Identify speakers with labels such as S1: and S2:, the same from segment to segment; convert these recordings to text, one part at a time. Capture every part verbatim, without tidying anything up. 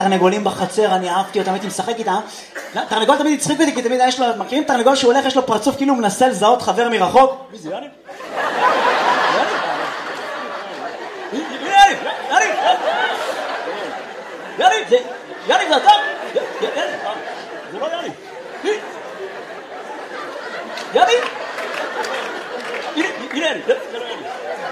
S1: תרנגולים בחצר, אני אהבתי אותם, הייתי משחק איתם. תרנגול תמיד הצחיק אותי, כי תמיד יש לו, מכירים תרנגול שהוא הולך, יש לו פרצוף כאילו הוא מנסה לזהות חבר מרחוק? מי זה יאני? יאני! יאני! יאני! זה... יאני זה אתה? יאני! זה לא יאני! יאני! הנה, הנה יאני! זה לא יאני!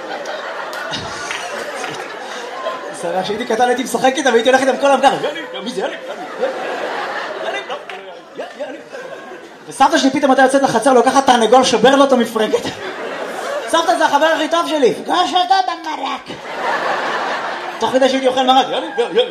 S1: סרח שהייתי קטן הייתי משחק איתם והייתי הולך איתם כל המגר. יאני! מי זה יאני? יאני! לא! יאני! וסבתא שלי פתאום הייתה יוצאת לחצר לוקחת תרנגול שובר לו אותו מפרקת. סבתא זה החבר הכי טוב שלי.
S2: פגוש אותו במרק.
S1: תוך כדי שהייתי אוכל מרק. יאני! יאני!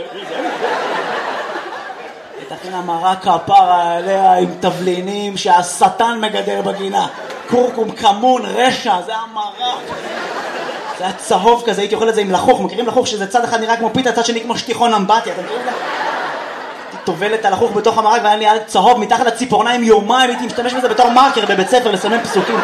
S1: תכין המרק כפרה עליה עם תבלינים שהשטן מגדר בגינה. קורקום, כמון, רשע, זה המרק. זה היה צהוב כזה, הייתי אוכל את זה עם לחוך. מכירים לחוך שזה צד אחד נראה כמו פיתה, צד שני כמו שטיחון אמבטיה. אתם מכירים את זה? הייתי טובל את הלחוך בתוך המרק והיה לי על צהוב מתחת לציפורניים יומיים. הייתי משתמש בזה בתור מרקר בבית ספר לסמן פסוקים.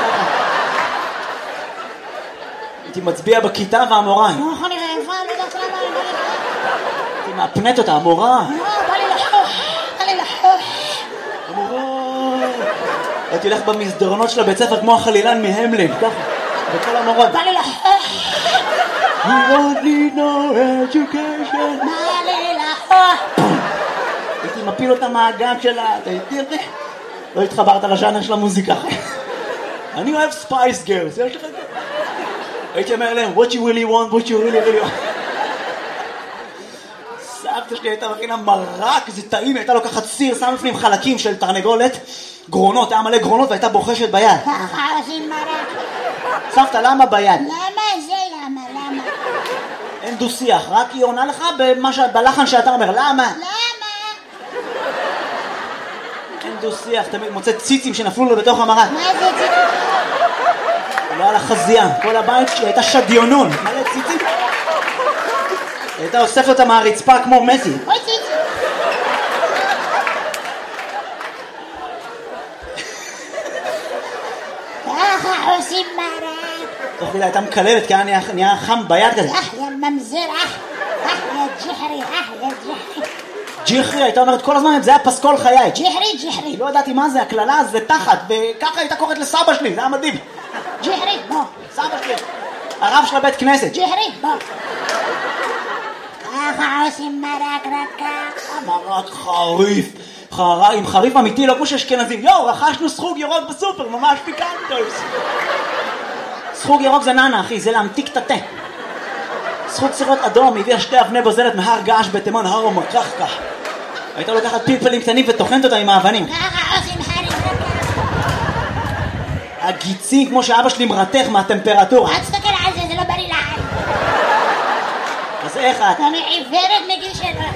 S1: הייתי מצביע בכיתה והמורה.
S2: לא יכול נראה איפה, אני יודעת למה.
S1: הייתי מאפנת אותה, המורה.
S2: לא, בא לי לחוך, בא לי לחוך.
S1: המורה. הייתי הולך במסדרונות של הבית ספר כמו החלילן מהמלין, ככה. וכל המורות.
S2: בא לי לחוך.
S1: You don't need no education.
S2: בא לי לחוך.
S1: הייתי מפיל אותה מהגג שלה. הייתי... לא התחברת לז'אנר של המוזיקה. אני אוהב ספייס גרס. יש לך את זה? הייתי אומר להם, what you really want, what you really really want. סבתא שלי הייתה מכינה מרק, זה טעים, הייתה לוקחת סיר, שם לפנים חלקים של תרנגולת, גרונות, היה מלא גרונות והייתה בוחשת ביד.
S2: ככה עושים מרק.
S1: סבתא, למה ביד?
S2: למה זה למה? למה?
S1: אין דו שיח, רק היא עונה לך בלחן שאתה אומר, למה?
S2: למה?
S1: אין דו שיח, תמיד מוצא ציצים שנפלו לו בתוך המרק.
S2: מה זה ציצים?
S1: לא על החזייה, כל הבית שלי הייתה שדיונון, מלא ציצים. הייתה אוספת אותה מהרצפה כמו מסי.
S2: אוי ציצים. ככה עושים מרק.
S1: תוך כדי הייתה מקללת כי היה נהיה חם ביד כזה.
S2: אח יא ממזר, אח, אח יא ג'חרי, אח יא ג'חרי.
S1: ג'יחרי, הייתה אומרת כל הזמן, זה היה פסקול חיי.
S2: ג'חרי, ג'חרי.
S1: לא ידעתי מה זה, הכללה זה תחת, וככה הייתה קוראת לסבא שלי, זה היה מדהים.
S2: ג'חרי, בוא.
S1: סבא שלי, הרב של הבית כנסת.
S2: ג'חרי, בוא. ככה עושים מרק רק ככה.
S1: מרק חריף, חר... עם חריף אמיתי, לא כמו שאשכנזים. יואו, רכשנו סחוג ירוק בסופר, ממש פיקנטוס. סחוג ירוק זה ננה, אחי, זה להמתיק את התה. סחוג סירות אדום, הביאה שתי אבני בוזלת מהר געש בתימן, הר ומקחקח. הייתה לוקחת פלפלים קטנים וטוחנת אותם עם האבנים.
S2: ככה עושים חריף רק ככה.
S1: הגיצים, כמו שאבא שלי מרתך מהטמפרטורה.
S2: אל תסתכל על זה, זה לא בריא לעין.
S1: אז איך את?
S2: אני עיוורת מגיל שלו.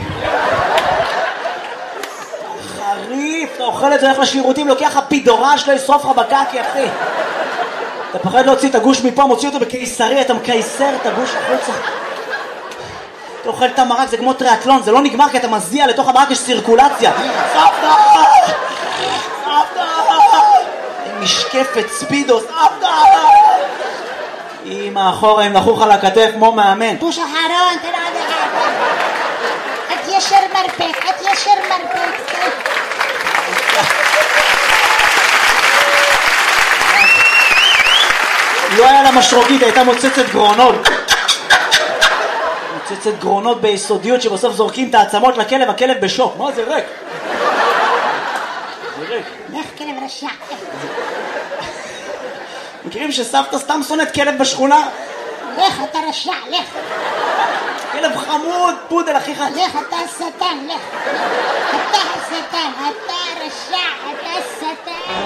S1: חריף, אתה אוכל את זה, הולך לשירותים, לוקח הפידורה שלו, ישרוף לך בקקי, אחי. אתה פחד להוציא את הגוש מפה, מוציא אותו בקיסרי, אתה מקייסר את הגוש החוצה. אתה אוכל את המרק, זה כמו טריאטלון, זה לא נגמר כי אתה מזיע, לתוך המרק יש סירקולציה. סבתא! סבתא! משקפת, ספידו, סבתא! אמא, אחורה, הם נחוך על הכתף כמו מאמן.
S2: בוש אחרון, תראה עד אחד. את ישר מרפק, את ישר מרפק.
S1: לא היה לה משרוקית, הייתה מוצצת גרונות. מוצצת גרונות ביסודיות שבסוף זורקים את העצמות לכלב, הכלב בשוק. מה זה ריק? זה ריק.
S2: לך כלב רשע.
S1: מכירים שסבתא סתם שונאת כלב בשכונה?
S2: לך אתה רשע, לך.
S1: כלב חמוד, פודל הכי חד.
S2: לך אתה שטן, לך. אתה השטן, אתה רשע, אתה שטן.